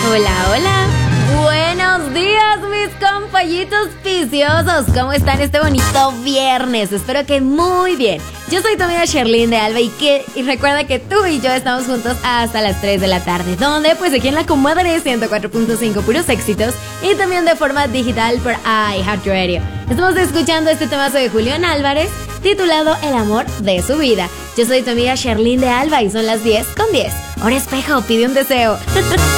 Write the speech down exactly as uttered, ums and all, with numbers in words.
Hola, hola. Buenos días, mis compañitos viciosos. ¿Cómo están este bonito viernes? Espero que muy bien. Yo soy tu amiga Sherlyn de Alba y, que, y recuerda que tú y yo estamos juntos hasta las tres de la tarde. ¿Dónde? Pues aquí en la Comadre ciento cuatro punto cinco, puros éxitos. Y también de forma digital por iHeartRadio. Estamos escuchando este temazo de Julián Álvarez titulado El amor de su vida. Yo soy tu amiga Sherlyn de Alba y son las diez con diez. Hora espejo, pide un deseo.